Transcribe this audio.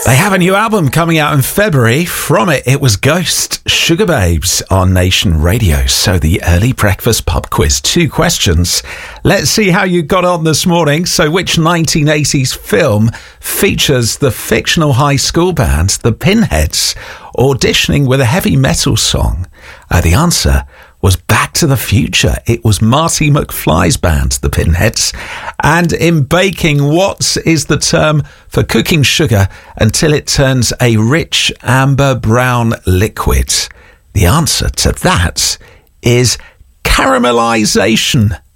They have a new album coming out in February. From it, it was Ghost, Sugababes on Nation Radio. So the early breakfast pub quiz. 2 questions. Let's see how you got on this morning. So which 1980s film features the fictional high school band, the Pinheads, auditioning with a heavy metal song? The answer was Back to the Future. It was Marty McFly's band, the Pinheads. And in baking, what is the term for cooking sugar until it turns a rich amber brown liquid? The answer to that is caramelization.